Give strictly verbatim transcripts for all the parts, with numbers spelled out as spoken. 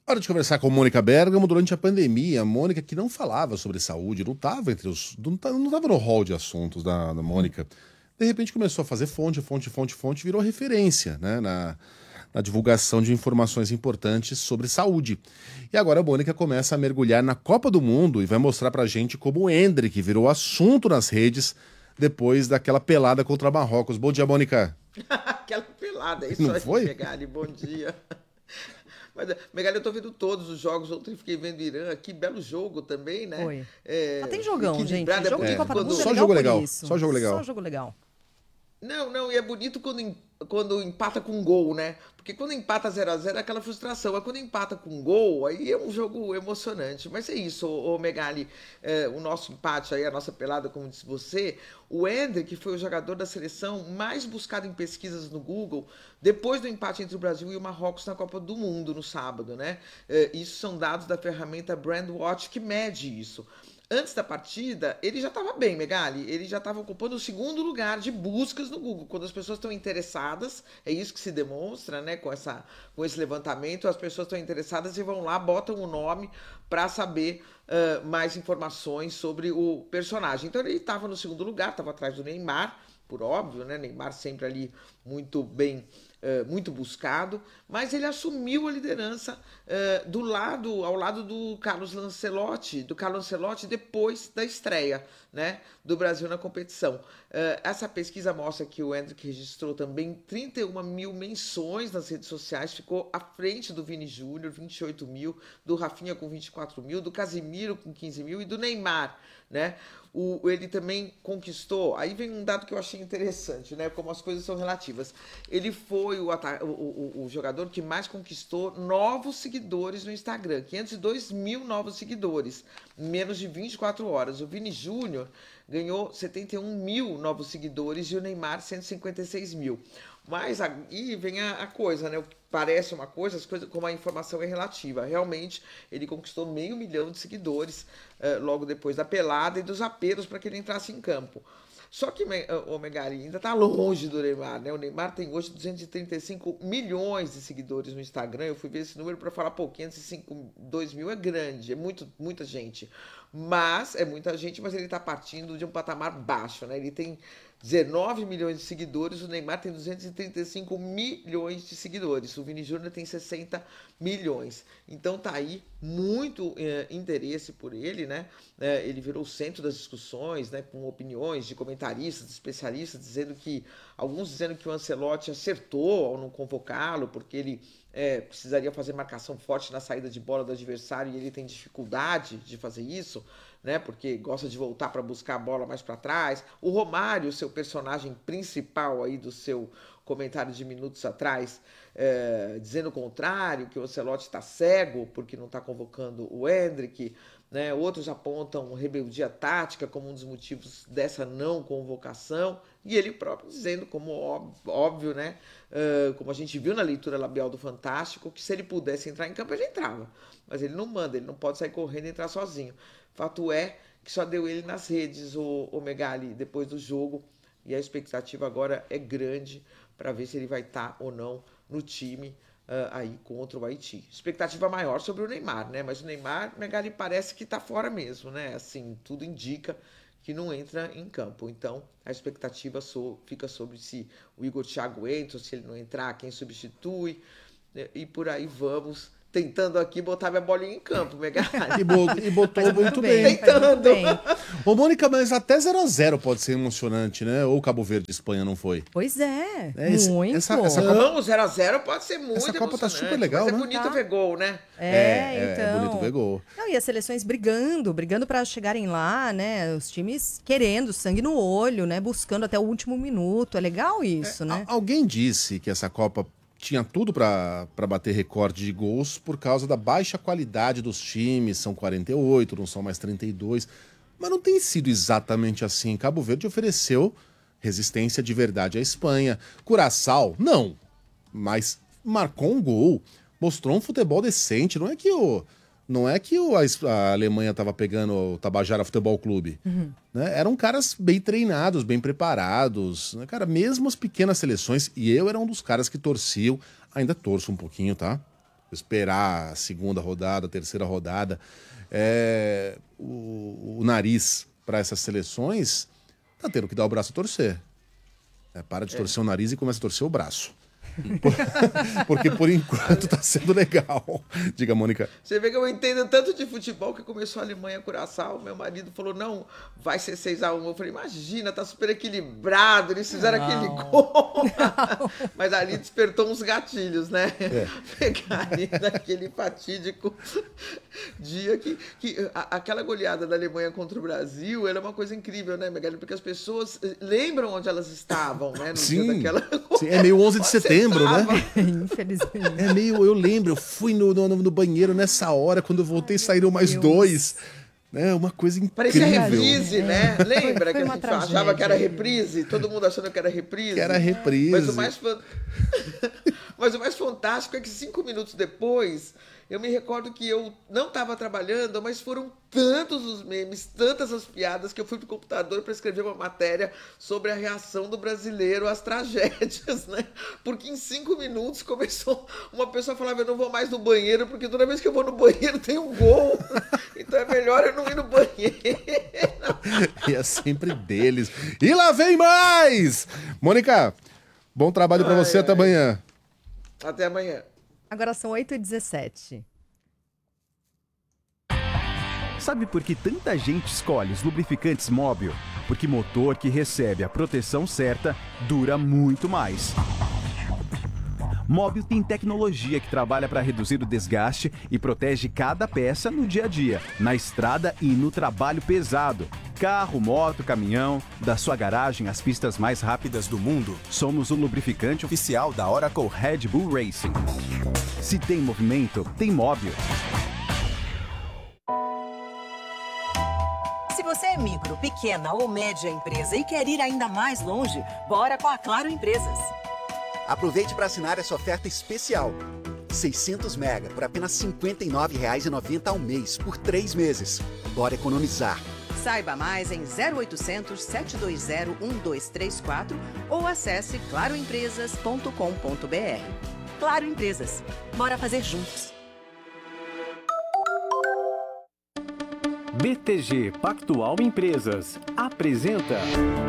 Hora de conversar com Mônica Bergamo. Durante a pandemia, a Mônica, que não falava sobre saúde, não estava entre os. Não estava no hall de assuntos da, da Mônica. De repente começou a fazer fonte, fonte, fonte, fonte, virou referência, né, na, na divulgação de informações importantes sobre saúde. E agora a Mônica começa a mergulhar na Copa do Mundo e vai mostrar pra gente como o Endrick virou assunto nas redes depois daquela pelada contra Marrocos. Bom dia, Mônica. Aquela pelada, é isso Não aí, foi? Megali, bom dia. Mas, Megali, eu tô vendo todos os jogos, ontem fiquei vendo Irã, que belo jogo também, né? Foi. É, Só tem jogão, gente. equilibrado, é Jogo de bonito Copa do quando- Mundo é Só legal jogo por legal, isso. só jogo legal. Só jogo legal. Não, não, e é bonito quando, em- quando empata com gol, né? Porque quando empata zero a zero é aquela frustração, mas quando empata com gol, aí é um jogo emocionante. Mas é isso, ô, ô Megali, é, o nosso empate aí, a nossa pelada, como disse você, o Endrick foi o jogador da seleção mais buscado em pesquisas no Google depois do empate entre o Brasil e o Marrocos na Copa do Mundo no sábado, né? É, isso são dados da ferramenta Brandwatch que mede isso. Antes da partida, ele já estava bem, Megali. Ele já estava ocupando o segundo lugar de buscas no Google. Quando as pessoas estão interessadas, é isso que se demonstra, né? Com, essa, com esse levantamento, as pessoas estão interessadas e vão lá, botam o nome para saber uh, mais informações sobre o personagem. Então ele estava no segundo lugar, estava atrás do Neymar, por óbvio, né? Neymar sempre ali muito bem, uh, muito buscado, mas ele assumiu a liderança uh, do lado, ao lado do Carlos Lancelotti, do Carlos Ancelotti depois da estreia, né, do Brasil na competição. Uh, essa pesquisa mostra que o Endrick registrou também trinta e uma mil menções nas redes sociais, ficou à frente do Vini Júnior, vinte e oito mil, do Rafinha com vinte e quatro mil, do Casemiro com quinze mil e do Neymar, né? O, ele também conquistou, aí vem um dado que eu achei interessante, né? Como as coisas são relativas. Ele foi o, o, o, o jogador que mais conquistou novos seguidores no Instagram, quinhentos e dois mil novos seguidores, em menos de vinte e quatro horas. O Vini Júnior ganhou setenta e um mil novos seguidores e o Neymar cento e cinquenta e seis mil. Mas aí vem a, a coisa, né? O que parece uma coisa, as coisas, como a informação é relativa. Realmente, ele conquistou meio milhão de seguidores uh, logo depois da pelada e dos apelos para que ele entrasse em campo. Só que o Megali ainda está longe do Neymar, né? O Neymar tem hoje duzentos e trinta e cinco milhões de seguidores no Instagram. Eu fui ver esse número para falar, pô, quinhentos e cinco e dois mil é grande, é muito, muita gente. Mas, é muita gente, mas ele está partindo de um patamar baixo, né? Ele tem dezenove milhões de seguidores, o Neymar tem duzentos e trinta e cinco milhões de seguidores, o Vini Júnior tem sessenta milhões. Então tá aí muito é, interesse por ele, né? É, ele virou o centro das discussões, né? Com opiniões de comentaristas, de especialistas, dizendo que alguns dizendo que o Ancelotti acertou ao não convocá-lo, porque ele é, precisaria fazer marcação forte na saída de bola do adversário e ele tem dificuldade de fazer isso, né? Porque gosta de voltar para buscar a bola mais para trás. O Romário, seu personagem principal aí do seu comentário de minutos atrás, é, dizendo o contrário, que o Ancelotti está cego porque não está convocando o Endrick, né? Outros apontam rebeldia tática como um dos motivos dessa não convocação, e ele próprio dizendo, como óbvio, né? Uh, como a gente viu na leitura labial do Fantástico, que se ele pudesse entrar em campo, ele entrava. Mas ele não manda, ele não pode sair correndo e entrar sozinho. Fato é que só deu ele nas redes, o, o Megali, depois do jogo, e a expectativa agora é grande para ver se ele vai estar ou não no time uh, aí contra o Haiti. Expectativa maior sobre o Neymar, né? Mas o Neymar, Megali, parece que está fora mesmo, né? Assim, tudo indica que não entra em campo. Então, a expectativa so, fica sobre se o Igor Thiago entra, se ele não entrar, quem substitui, né? E por aí vamos, tentando aqui botar minha bolinha em campo, Megali. E, bo e botou Faz muito bem, bem. faz muito bem. Ô, Mônica, mas até zero a zero pode ser emocionante, né? Ou Cabo Verde e Espanha não foi? Pois é, É, esse- muito. essa- essa Não, o zero a zero pode ser muito Essa Copa tá emocionante, super legal, mas né? é bonito Tá. ver gol, né? É, É, é então. bonito ver gol. Não, e as seleções brigando, brigando para chegarem lá, né? Os times querendo, sangue no olho, né? Buscando até o último minuto. É legal isso, né? A- Alguém disse que essa Copa tinha tudo pra pra bater recorde de gols por causa da baixa qualidade dos times. São quarenta e oito, não são mais trinta e dois. Mas não tem sido exatamente assim. Cabo Verde ofereceu resistência de verdade à Espanha. Curaçao, não. Mas marcou um gol. Mostrou um futebol decente. Não é que o, não é que o, a, Es- a Alemanha estava pegando o Tabajara Futebol Clube. Né? Eram caras bem treinados, bem preparados. Né? Cara, mesmo as pequenas seleções, e eu era um dos caras que torciam, ainda torço um pouquinho, tá? esperar a segunda rodada, a terceira rodada. É, o, o nariz para essas seleções tá tendo que dar o braço a torcer. É, para de é. torcer o nariz e começa a torcer o braço. Porque por enquanto tá sendo legal. Diga, Mônica. Você vê que eu entendo tanto de futebol que começou a Alemanha Curaçao. Meu marido falou: não, vai ser seis a um. Eu falei: imagina, tá super equilibrado. Eles fizeram não. aquele gol. Mas ali despertou uns gatilhos, né? É. Pegarem daquele fatídico dia que, que a, aquela goleada da Alemanha contra o Brasil, ela é uma coisa incrível, né, Megali? Porque as pessoas lembram onde elas estavam, né? No Sim. dia daquela... Sim, é meio onze de setembro. Né? Infelizmente. É meio, eu lembro, eu fui no, no, no banheiro nessa hora, quando eu voltei saíram mais Deus. dois. É uma coisa incrível. Parecia reprise, né? Lembra foi, foi que a gente tragédia. achava que era reprise? Todo mundo achando que era reprise. Que era reprise. Mas o mais, fan... Mas o mais fantástico é que cinco minutos depois, eu me recordo que eu não estava trabalhando, mas foram tantos os memes, tantas as piadas, que eu fui pro computador para escrever uma matéria sobre a reação do brasileiro às tragédias, né? Porque em cinco minutos começou uma pessoa a falar: eu não vou mais no banheiro, porque toda vez que eu vou no banheiro tem um gol. Então é melhor eu não ir no banheiro. E é sempre deles. E lá vem mais! Mônica, bom trabalho para você, ai. Até amanhã. Até amanhã. Agora são oito e dezessete. Sabe por que tanta gente escolhe os lubrificantes Móbil? Porque motor que recebe a proteção certa dura muito mais. Móbil tem tecnologia que trabalha para reduzir o desgaste e protege cada peça no dia a dia, na estrada e no trabalho pesado. Carro, moto, caminhão, da sua garagem às pistas mais rápidas do mundo, somos o lubrificante oficial da Oracle Red Bull Racing. Se tem movimento, tem Móbil. Se você é micro, pequena ou média empresa e quer ir ainda mais longe, bora com a Claro Empresas. Aproveite para assinar essa oferta especial. seiscentos mega por apenas cinquenta e nove reais e noventa centavos ao mês, por três meses. Bora economizar. Saiba mais em zero oitocentos, sete dois zero, um dois três quatro ou acesse claro empresas ponto com ponto br. Claro Empresas. Bora fazer juntos. B T G Pactual Empresas apresenta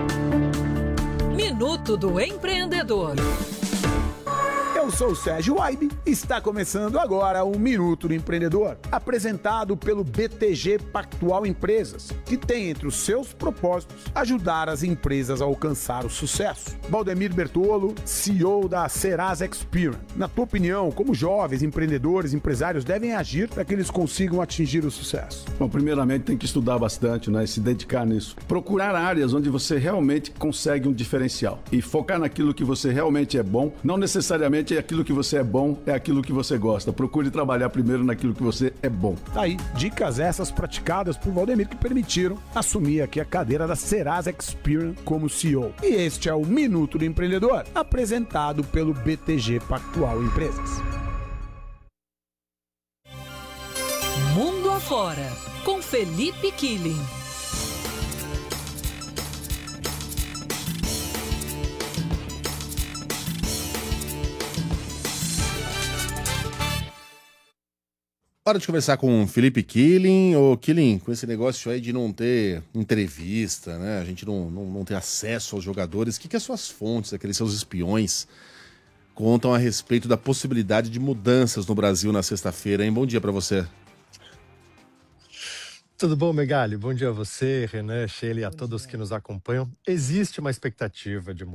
Minuto do Empreendedor. Eu sou o Sérgio Waibe e está começando agora o Minuto do Empreendedor, apresentado pelo B T G Pactual Empresas, que tem entre os seus propósitos ajudar as empresas a alcançar o sucesso. Valdemir Bertolo, C E O da Serasa Experian. Na tua opinião, como jovens empreendedores, empresários devem agir para que eles consigam atingir o sucesso? Bom, primeiramente tem que estudar bastante, né, e se dedicar nisso. Procurar áreas onde você realmente consegue um diferencial e focar naquilo que você realmente é bom, não necessariamente aquilo que você é bom é aquilo que você gosta. Procure trabalhar primeiro naquilo que você é bom. Tá aí, dicas essas praticadas por Valdemir que permitiram assumir aqui a cadeira da Serasa Experian como C E O. E este é o Minuto do Empreendedor, apresentado pelo B T G Pactual Empresas. Mundo Afora, com Felipe Killing. Hora de conversar com o Felipe Killing. Ô, Killing, com esse negócio aí de não ter entrevista, né? A gente não, não, não ter acesso aos jogadores. O que, que as suas fontes, aqueles seus espiões, contam a respeito da possibilidade de mudanças no Brasil na sexta-feira, hein? Bom dia pra você. Tudo bom, Megali? Bom dia a você, Renan, Sheila e a todos que nos acompanham. Existe uma expectativa de